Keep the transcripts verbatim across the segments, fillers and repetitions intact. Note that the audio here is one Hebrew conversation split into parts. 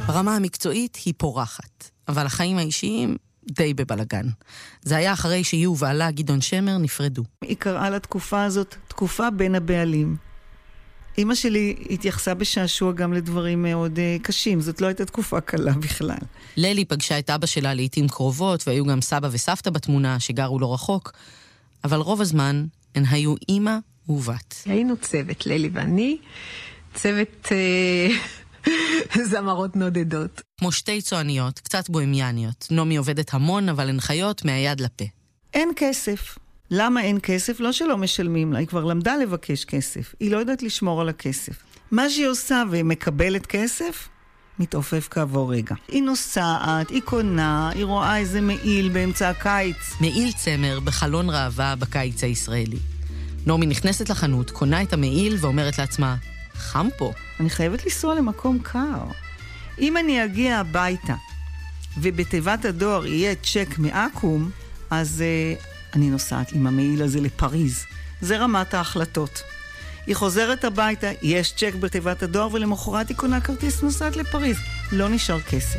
ברמה המקצועית היא פורחת, אבל החיים האישיים די בבלגן. זה היה אחרי שהיא ובעלה גדעון שמר נפרדו. היא קראה לתקופה הזאת תקופה בין הבעלים. אמא שלי התייחסה בשעשוע גם לדברים מאוד uh, קשים, זאת לא הייתה תקופה קלה בכלל. ללי פגשה את אבא שלה לעתים קרובות, והיו גם סבא וסבתא בתמונה שגרו לא רחוק, אבל רוב הזמן הן היו אמא ובת. היינו צוות, ללי ואני, צוות uh, זמרות נודדות. כמו שתי צועניות, קצת בוהמיאניות. נעמי עובדת המון, אבל הן חיות מהיד לפה. אין כסף. למה אין כסף? לא שלא משלמים לה, היא כבר למדה לבקש כסף. היא לא יודעת לשמור על הכסף. מה שהיא עושה ומקבלת כסף, מתעופף כעבור רגע. היא נוסעת, היא קונה, היא רואה איזה מעיל באמצע הקיץ. מעיל צמר בחלון ראווה בקיץ הישראלי. נעמי נכנסת לחנות, קונה את המעיל ואומרת לעצמה, חם פה. אני חייבת לנסוע למקום קר. אם אני אגיע הביתה ובתיבת הדואר יהיה צ'ק מאקום, אז uh, אני נוסעת עם המעיל הזה לפריז. זה רמת ההחלטות. היא חוזרת הביתה, יש צ'ק בתיבת הדואר, ולמחרת היא קונה כרטיס נוסעת לפריז. לא נשאר כסף.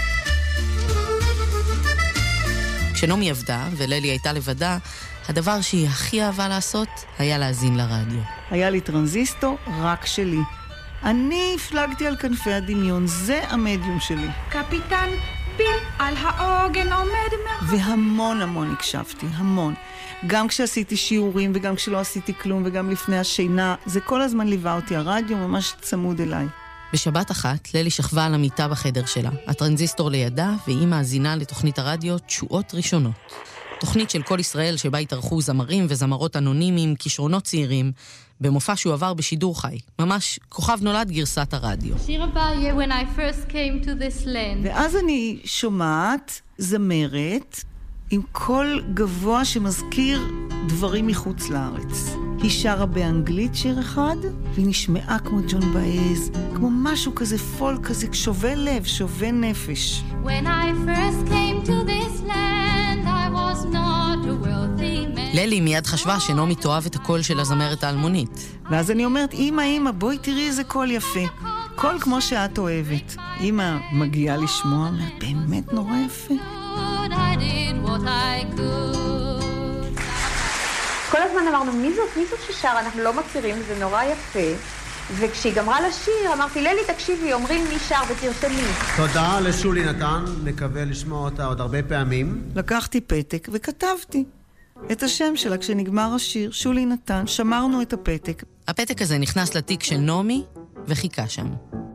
כשנעמי עבדה וללי הייתה לבדה, הדבר שהיא הכי אהבה לעשות היה להזין לרדיו. היה לי טרנזיסטור רק שלי. אני הפלגתי על כנפי הדמיון, זה המדיום שלי. קפיטן ביל על העוגן עומד מרחק. והמון המון הקשבתי, המון. גם כשעשיתי שיעורים וגם כשלא עשיתי כלום וגם לפני השינה, זה כל הזמן ליווה אותי, הרדיו ממש צמוד אליי. בשבת אחת, ללי שכבה על המיטה בחדר שלה, הטרנזיסטור לידה, והיא מאזינה לתוכנית הרדיו תשועות ראשונות. תוכנית של כל ישראל שבה התארחו זמרים וזמרות אנונימיים, כישרונות צעירים, במופע שהוא עבר בשידור חי. ממש כוכב נולד גרסת הרדיו. שיר הבא, when I first came to this land. ואז אני שומעת זמרת עם קול גבוה שמזכיר דברים מחוץ לארץ. היא שרה באנגלית שיר אחד, והיא נשמעה כמו ג'ון באז, כמו משהו כזה פול כזה, שובה לב, שובה נפש. When I first came to this land, I was not a wealthy man. ללי מיד חשבה שנעמי תאהב את הקול של הזמרת האלמונית. ואז אני אומרת, אמא, אמא, בואי תראי איזה קול יפה. קול כמו שאת אוהבת. אמא מגיעה לשמוע, אומרת, באמת נורא יפה. I did what I could. כל הזמן אמרנו, מי זאת? מי זאת ששרה? אנחנו לא מכירים, זה נורא יפה. וכשהיא גמרה לשיר, אמרתי, ללי, תקשיבי, אומרים מי שר ותרשמי. תודה לשולי נתן, נקווה לשמוע אותה עוד הרבה פעמים. לקחתי פתק וכתבתי את השם שלה כשנגמר השיר, שולי נתן, שמרנו את הפתק. הפתק הזה נכנס לתיק של נעמי וחיכה שם.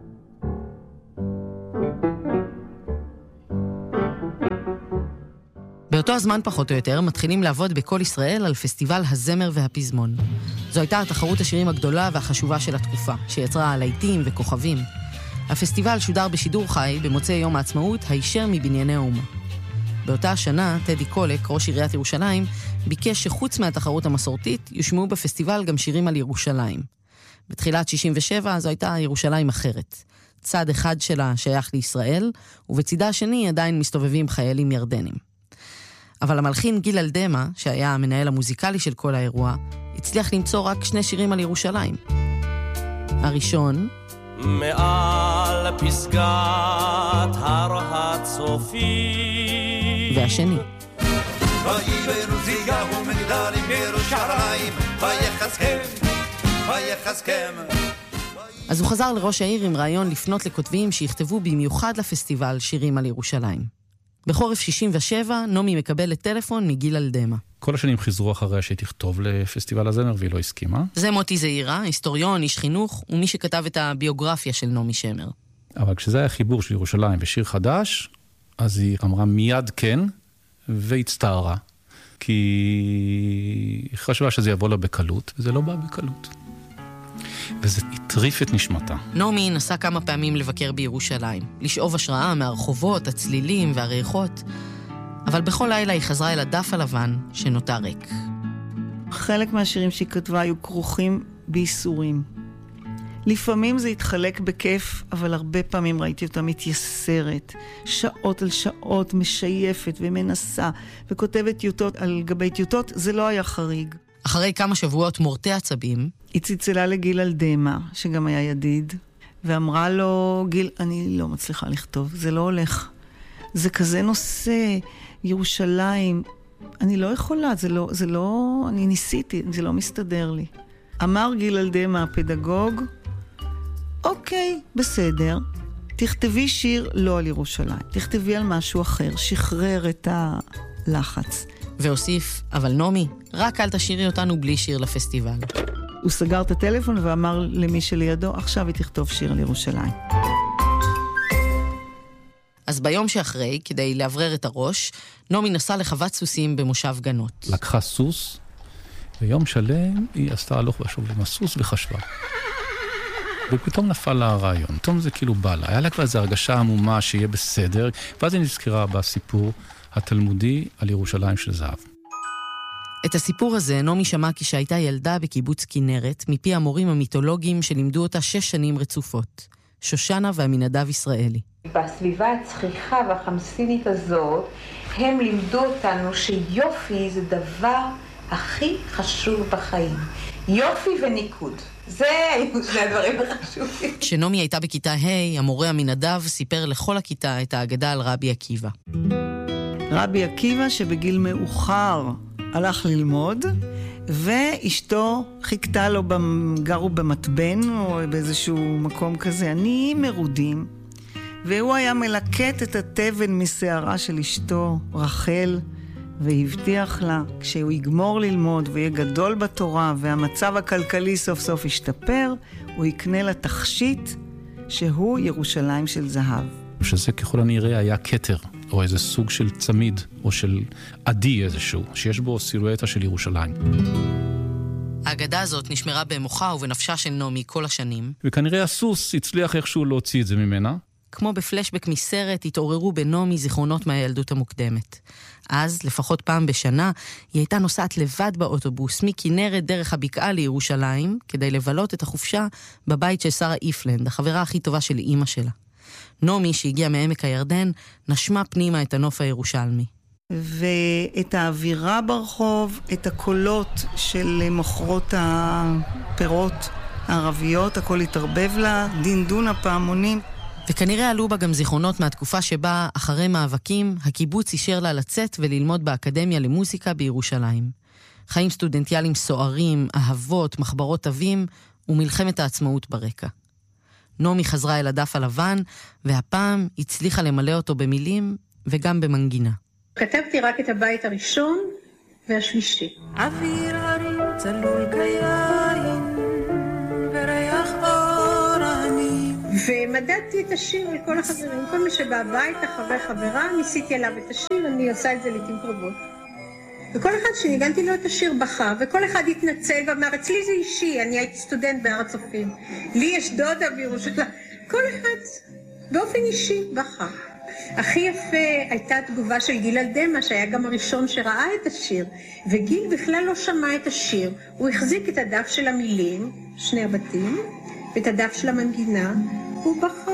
באותו הזמן פחות או יותר מתחילים לעבוד בכל ישראל על פסטיבל הזמר והפזמון. זו הייתה התחרות השירים הגדולה והחשובה של התקופה, שיצרה להיטים וכוכבים. הפסטיבל שודר בשידור חי במוצאי יום העצמאות הישר מבנייני האומה. באותה השנה, טדי קולק, ראש עיריית ירושלים, ביקש שחוץ מהתחרות המסורתית יושמעו בפסטיבל גם שירים על ירושלים. בתחילת שישים ושבע זו הייתה ירושלים אחרת. צד אחד שלה שייך לישראל, ובצדה השני עדיין מסתובבים חיילים ירדנים. אבל המלחין גיל אלדמה, שהיה המנהל המוזיקלי של כל האירוע, הצליח למצוא רק שני שירים על ירושלים. הראשון, מעל פסגת הר הצופים, והשני, ויבנו זיהו מגדלים בירושלים, ויחזקם, ויחזקם. אז הוא חזר לראש העיר עם רעיון לפנות לכותבים שיכתבו במיוחד לפסטיבל שירים על ירושלים. בחורף שישים ושבע, נעמי מקבלת טלפון מגיל אלדמה. כל השנים חיזרו אחריה שתכתוב לפסטיבל הזמר, והיא לא הסכימה. זה מוטי זעירה, היסטוריון, איש חינוך, ומי שכתב את הביוגרפיה של נעמי שמר. אבל כשזה היה חיבור של ירושלים ושיר חדש, אז היא אמרה מיד כן, והצטערה. כי היא חשבה שזה יבוא לה בקלות, וזה לא בא בקלות. וזה הטריף את נשמתה. נעמי נסעה כמה פעמים לבקר בירושלים, לשאוב השראה מהרחובות, הצלילים והריחות, אבל בכל לילה היא חזרה אל הדף הלבן שנותר ריק. חלק מהשירים שהיא כתבה היו כרוכים בייסורים. לפעמים זה התחלק בכיף, אבל הרבה פעמים ראיתי אותה מתייסרת, שעות על שעות, משייפת ומנסה, וכותבת טיוטות על גבי טיוטות, זה לא היה חריג. אחרי כמה שבועות מורטי עצבים, היא צלצלה לגיל אלדמה, שגם היה ידיד, ואמרה לו, גיל, אני לא מצליחה לכתוב, זה לא הולך. זה כזה נושא, ירושלים, אני לא יכולה, זה לא, זה לא, אני ניסיתי, זה לא מסתדר לי. אמר גיל אלדמה, הפדגוג, אוקיי, בסדר, תכתבי שיר לא על ירושלים, תכתבי על משהו אחר, שחרר את הלחץ. והוסיף, אבל נעמי, רק אל תשאירי אותנו בלי שיר לפסטיבל. הוא סגר את הטלפון ואמר למי שלידו, עכשיו היא תכתוב שיר על ירושלים. אז ביום שאחרי, כדי להברר את הראש, נעמי נסעה לחוות סוסים במושב גנות. לקחה סוס, ויום שלם היא עשתה הלוך ושוב עם הסוס וחשבה. ופתאום נפל לה הרעיון, פתאום זה כאילו בא לה. היה לה כבר איזו הרגשה עמומה שיהיה בסדר, ואז היא נזכרה בסיפור התלמודי על ירושלים של זהב. את הסיפור הזה נעמי שמעה כשהייתה ילדה בקיבוץ כנרת, מפי המורים המיתולוגיים שלימדו אותה שש שנים רצופות, שושנה ועמינדב ישראלי. בסביבה הצחיחה והחמסינית הזאת, הם לימדו אותנו שיופי זה דבר הכי חשוב בחיים. יופי וניקוד. זה היו שני הדברים החשובים. כשנעמי הייתה בכיתה ה', המורה עמינדב סיפר לכל הכיתה את האגדה על רבי עקיבא. רבי עקיבא שבגיל מאוחר הלך ללמוד, ואשתו חיכתה לו, גרו במטבן או באיזשהו מקום כזה, עניים מרודים, והוא היה מלקט את התבן משערה של אשתו, רחל, והבטיח לה, כשהוא יגמור ללמוד ויהיה גדול בתורה, והמצב הכלכלי סוף סוף ישתפר, הוא יקנה לה תכשיט שהוא ירושלים של זהב. שזה ככל הנראה היה כתר, או איזה סוג של צמיד, או של עדי איזשהו, שיש בו סילואטה של ירושלים. האגדה הזאת נשמרה במוחה ובנפשה של נעמי כל השנים. וכנראה הסוס הצליח איכשהו להוציא את זה ממנה. כמו בפלשבק מסרט, התעוררו בנעמי זיכרונות מהילדות המוקדמת. אז, לפחות פעם בשנה, היא הייתה נוסעת לבד באוטובוס מכנרת דרך הבקעה לירושלים, כדי לבלות את החופשה בבית של שרה איפלנד, החברה הכי טובה של אמא שלה. נעמי, שהגיעה מעמק הירדן, נשמה פנימה את הנוף הירושלמי. ואת האווירה ברחוב, את הקולות של מוכרות הפירות הערביות, הכל התערבב לה, דינדון הפעמונים. וכנראה עלו בה גם זיכרונות מהתקופה שבה, אחרי מאבקים, הקיבוץ אישר לה לצאת וללמוד באקדמיה למוזיקה בירושלים. חיים סטודנטיאליים סוערים, אהבות, מחברות אבים ומלחמת העצמאות ברקע. נעמי חזרה אל הדף הלבן, והפעם הצליחה למלא אותו במילים וגם במנגינה. כתבתי רק את הבית הראשון והשלישי. אוויר הרים צלול כיין וריח אורנים. ומדדתי את השיר לכל החברים. כל מי שבא הביתה, חבר חברה, ניסיתי עליו את השיר, אני עושה את זה לעתים קרובות. וכל אחד שניגנתי לו את השיר בכה, וכל אחד התנצל ואמר, אצלי זה אישי, אני הייתי סטודנט בהר הצופים. לי יש דודה בירושלים. כל אחד באופן אישי בכה. הכי יפה הייתה התגובה של גיל אלדמה, שהיה גם הראשון שראה את השיר, וגיל בכלל לא שמע את השיר. הוא החזיק את הדף של המילים, שני הבתים, ואת הדף של המנגינה, הוא בכה.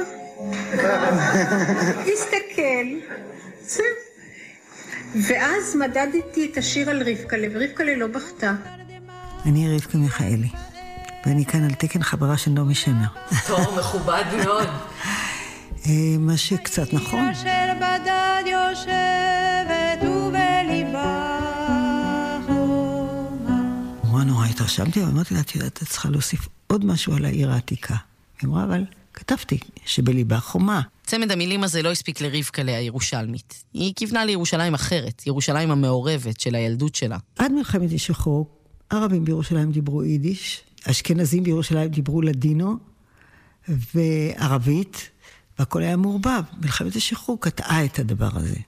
הסתכל. זהו. ואז מדדתי את השיר על רבקלה, ורבקלה לא בכתה. אני רבקה מיכאלי, ואני כאן על תקן חברה של נעמי שמר. טוב, מכובד מאוד. מה שקצת נכון. אשר בדד יושבת ובליבה חומה. נורא נורא התרשמתי, ואמרתי לה, את יודעת, את צריכה להוסיף עוד משהו על העיר העתיקה. היא אמרה, אבל כתבתי שבליבה חומה. צמד המילים הזה לא הספיק לרבקלה הירושלמית. היא כיוונה לירושלים אחרת, ירושלים המעורבת של הילדות שלה. עד מלחמת השחרור, ערבים בירושלים דיברו יידיש, אשכנזים בירושלים דיברו לדינו, וערבית, והכל היה מעורבב. מלחמת השחרור קטעה את הדבר הזה.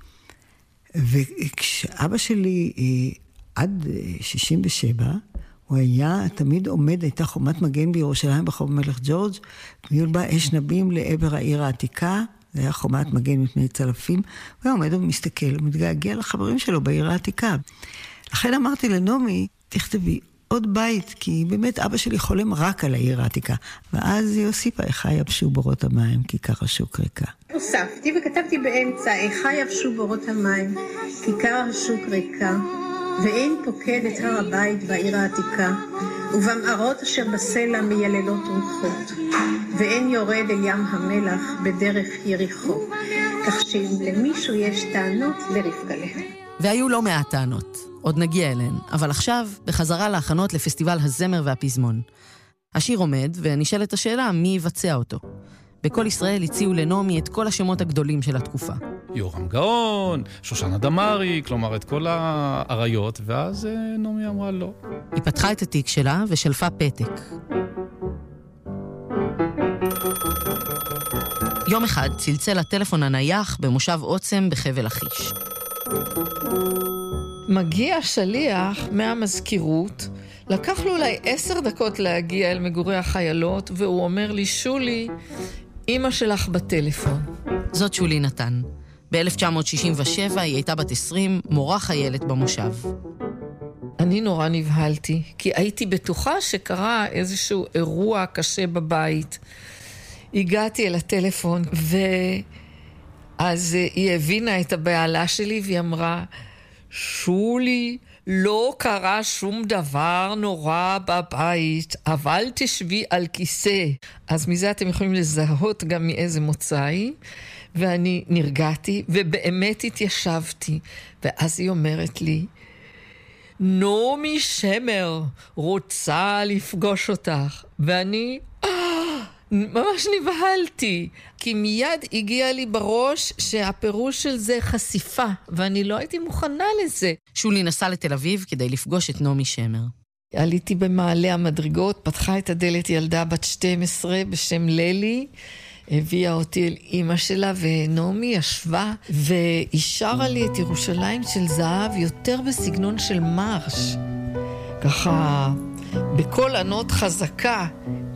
וכשאבא שלי, עד שישים ושבע, הוא היה תמיד עומד, הייתה חומת מגן בירושלים בחום מלך ג'ורג', מיול בה אש נבים לעבר העיר העתיקה, זה היה חומת מגן מפני צלפים, הוא היה עומד ומסתכל, ומתגעגע לחברים שלו בעיר העתיקה. לכן אמרתי לנעמי, תכתבי עוד בית, כי באמת אבא שלי חולם רק על העיר העתיקה. ואז היא הוסיפה, איכה יבשו בורות המים, כיכר השוק ריקה. הוספתי וכתבתי באמצע, איכה יבשו בורות המים, כיכר השוק ריקה. ואין פוקד את הר הבית בעיר העתיקה. ובמערות אשר בסלע מייללות רוחות, ואין יורד אל ים המלח בדרך יריחו, כך שאם למישהו יש טענות לרבקה להם. והיו לא מעט טענות, עוד נגיע אליהן, אבל עכשיו בחזרה להכנות לפסטיבל הזמר והפזמון. השיר עומד ונשאלת השאלה מי יבצע אותו. בכל ישראל הציעו לנעמי את כל השמות הגדולים של התקופה. יורם גאון, שושנה דמארי, כלומר את כל העריות, ואז נעמי אמרה לא. היא פתחה את התיק שלה ושלפה פתק. יום אחד צלצל הטלפון הנייח במושב עוצם בחבל לכיש. מגיע שליח מהמזכירות, לקח לו אולי עשר דקות להגיע אל מגורי החיילות, והוא אומר לי, שולי, אמא שלך בטלפון. זאת שולי נתן. ב-אלף תשע מאות שישים ושבע היא הייתה בת עשרים, מורה חיילת במושב. אני נורא נבהלתי, כי הייתי בטוחה שקרה איזשהו אירוע קשה בבית. הגעתי אל הטלפון, ואז היא הבינה את הבעלה שלי, והיא אמרה, שולי, לא קרה שום דבר נורא בבית, אבל תשבי על כיסא. אז מזה אתם יכולים לזהות גם מאיזה מוצאי, ואני נרגעתי, ובאמת התיישבתי. ואז היא אומרת לי, נעמי שמר רוצה לפגוש אותך. ואני ממש נבהלתי, כי מיד הגיע לי בראש שהפירוש של זה חשיפה, ואני לא הייתי מוכנה לזה. שולי נסעה לתל אביב כדי לפגוש את נעמי שמר. עליתי במעלה המדרגות, פתחה את הדלת ילדה בת שתים עשרה בשם ללי, הביאה אותי אל אמא שלה, ונעמי ישבה והיא שרה לי את ירושלים של זהב יותר בסגנון של מרש. ככה בכל ענות חזקה